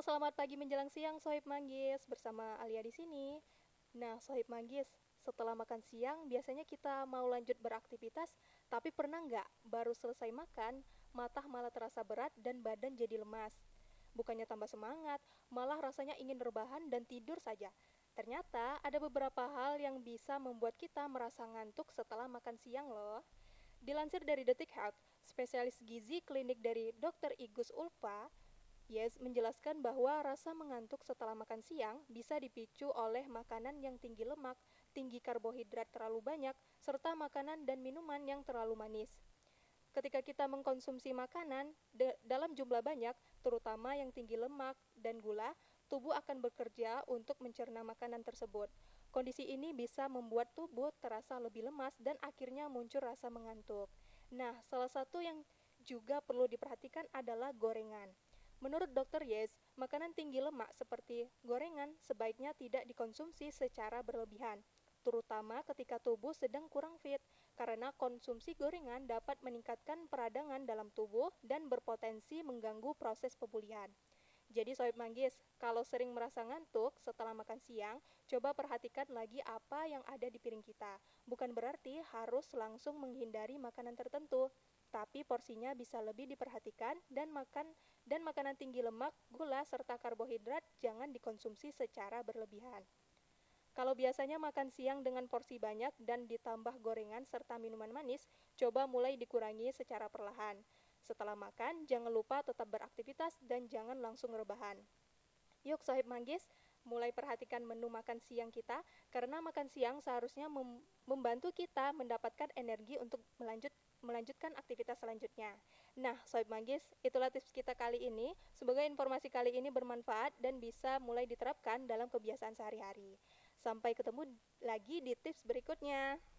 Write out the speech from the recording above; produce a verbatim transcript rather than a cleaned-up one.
selamat pagi menjelang siang, Sohib Manggis. Bersama Alia di sini. Nah, Sohib Manggis, setelah makan siang, biasanya kita mau lanjut beraktivitas, tapi pernah nggak baru selesai makan, mata malah terasa berat dan badan jadi lemas? Bukannya tambah semangat, malah rasanya ingin rebahan dan tidur saja. Ternyata ada beberapa hal yang bisa membuat kita merasa ngantuk setelah makan siang loh. Dilansir dari Detik Health, spesialis gizi klinik dari dokter Igus Ulfa, Yes menjelaskan bahwa rasa mengantuk setelah makan siang bisa dipicu oleh makanan yang tinggi lemak, tinggi karbohidrat terlalu banyak, serta makanan dan minuman yang terlalu manis. Ketika kita mengkonsumsi makanan dalam jumlah banyak, terutama yang tinggi lemak dan gula, tubuh akan bekerja untuk mencerna makanan tersebut. Kondisi ini bisa membuat tubuh terasa lebih lemas dan akhirnya muncul rasa mengantuk. Nah, salah satu yang juga perlu diperhatikan adalah gorengan. Menurut dokter Yes, makanan tinggi lemak seperti gorengan sebaiknya tidak dikonsumsi secara berlebihan, terutama ketika tubuh sedang kurang fit, karena konsumsi gorengan dapat meningkatkan peradangan dalam tubuh dan berpotensi mengganggu proses pemulihan. Jadi Sohib Manggis, kalau sering merasa ngantuk setelah makan siang, coba perhatikan lagi apa yang ada di piring kita. Bukan berarti harus langsung menghindari makanan tertentu, tapi porsinya bisa lebih diperhatikan dan makan dan makanan tinggi lemak, gula, serta karbohidrat jangan dikonsumsi secara berlebihan. Kalau biasanya makan siang dengan porsi banyak dan ditambah gorengan serta minuman manis, coba mulai dikurangi secara perlahan. Setelah makan, jangan lupa tetap beraktivitas dan jangan langsung rebahan. Yuk Sohib Manggis, mulai perhatikan menu makan siang kita, karena makan siang seharusnya mem membantu kita mendapatkan energi untuk melanjut melanjutkan aktivitas selanjutnya. Nah, Sohib Manggis, itulah tips kita kali ini. Semoga informasi kali ini bermanfaat dan bisa mulai diterapkan dalam kebiasaan sehari-hari. Sampai ketemu lagi di tips berikutnya.